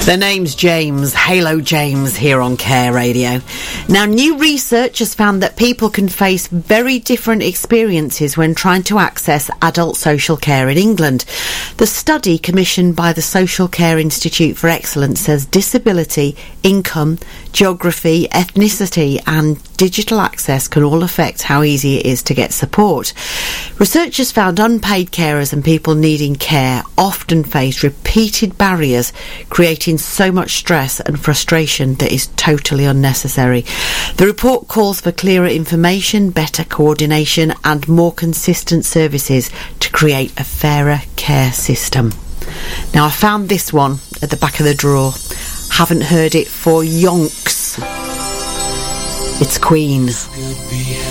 The name's James, Halo James, here on Care Radio. Now, new research has found that people can face very different experiences when trying to access adult social care in England. The study, commissioned by the Social Care Institute for Excellence, says disability, income, geography, ethnicity and digital access can all affect how easy it is to get support. Researchers found unpaid carers and people needing care often face repeated barriers, creating so much stress and frustration that is totally unnecessary. The report calls for clearer information, better coordination and more consistent services to create a fairer care system. Now, I found this one at the back of the drawer. Haven't heard it for yonks. It's Queen.